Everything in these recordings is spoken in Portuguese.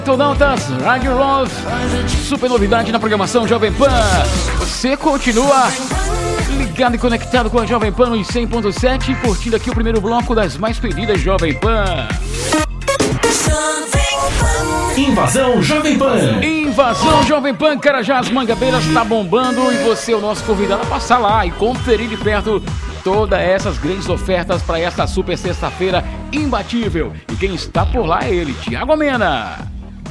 Internautas, Rádio Rose, super novidade na programação Jovem Pan. Você continua ligado e conectado com a Jovem Pan nos 100.7, curtindo aqui o primeiro bloco das mais pedidas Jovem Pan. Invasão Jovem Pan. Invasão Jovem Pan, Carajás, Mangabeiras, tá bombando e você é o nosso convidado a passar lá e conferir de perto todas essas grandes ofertas para esta super sexta-feira imbatível. E quem está por lá é ele, Thiago Mena.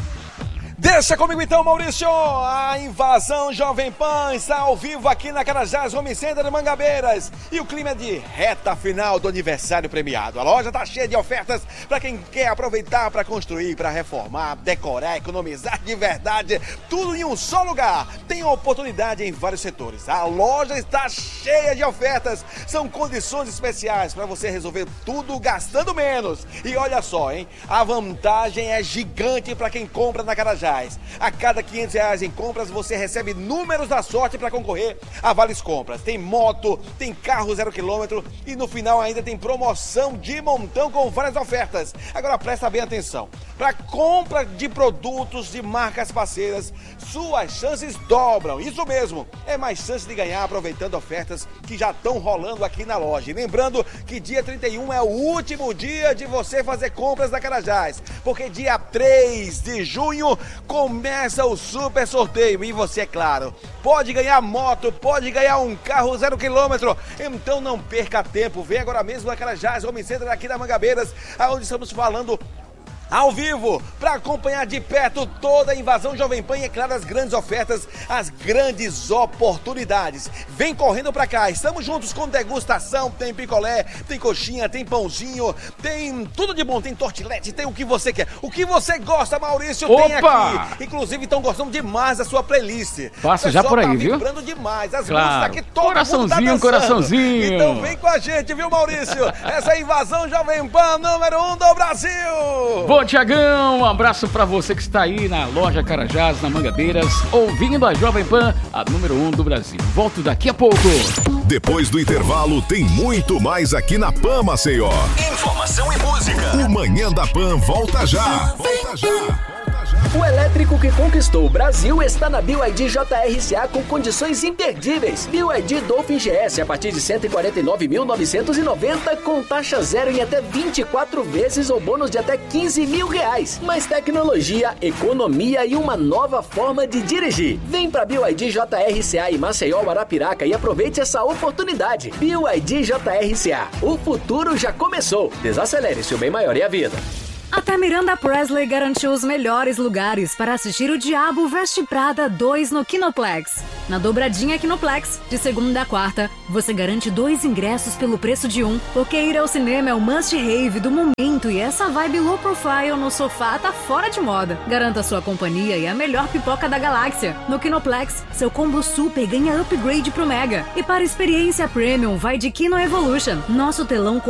Deixa comigo então, Maurício. A Invasão Jovem Pan está ao vivo aqui na Carajás Home Center de Mangabeiras. E o clima é de reta final do aniversário premiado. A loja está cheia de ofertas para quem quer aproveitar para construir, para reformar, decorar, economizar de verdade. Tudo em um só lugar. Tem oportunidade em vários setores. A loja está cheia de ofertas. São condições especiais para você resolver tudo gastando menos. E olha só, hein? A vantagem é gigante para quem compra na Carajás. A cada R$500 em compras, você recebe números da sorte para concorrer a vales compras. Tem moto, tem carro 0 km e no final ainda tem promoção de montão com várias ofertas. Agora presta bem atenção. Para compra de produtos de marcas parceiras, suas chances dobram. Isso mesmo, é mais chance de ganhar aproveitando ofertas que já estão rolando aqui na loja. E lembrando que dia 31 é o último dia de você fazer compras na Carajás, porque dia 3 de junho começa o super sorteio e você, é claro, pode ganhar moto, pode ganhar um carro 0 km. Então não perca tempo, vem agora mesmo na Carajás Home Center aqui na Mangabeiras, onde estamos falando ao vivo, para acompanhar de perto toda a Invasão Jovem Pan e, é claro, as grandes ofertas, as grandes oportunidades. Vem correndo para cá, estamos juntos com degustação, tem picolé, tem coxinha, tem pãozinho, tem tudo de bom, tem tortilete, tem o que você quer. O que você gosta, Maurício, tem aqui. Inclusive, estão gostando demais da sua playlist. Passa já por aí, viu? Vibrando demais, as claro. músicas aqui, todo coraçãozinho, mundo tá coraçãozinho. Então vem com a gente, viu, Maurício? Essa é a Invasão Jovem Pan número 1 do Brasil. Bom, Tiagão, um abraço pra você que está aí na loja Carajás, na Mangabeiras, ouvindo a Jovem Pan, a número 1 do Brasil. Volto daqui a pouco. Depois do intervalo, tem muito mais aqui na Pan Maceió. Informação e música. O Manhã da Pan volta já. Volta já. O elétrico que conquistou o Brasil está na BYD JRCA com condições imperdíveis. BYD Dolphin GS a partir de R$ 149.990 com taxa zero em até 24 vezes ou bônus de até R$15 mil. Mais tecnologia, economia e uma nova forma de dirigir. Vem pra BYD JRCA em Maceió, Arapiraca e aproveite essa oportunidade. BYD JRCA. O futuro já começou. Desacelere, seu bem maior é a vida. Até Miranda Presley garantiu os melhores lugares para assistir o Diabo Veste Prada 2 no Kinoplex. Na dobradinha Kinoplex, de segunda a quarta, você garante 2 ingressos pelo preço de 1, porque ir ao cinema é o must-have do momento e essa vibe low profile no sofá tá fora de moda. Garanta sua companhia e a melhor pipoca da galáxia. No Kinoplex, seu combo super ganha upgrade pro Mega. E para experiência premium, vai de Kino Evolution. Nosso telão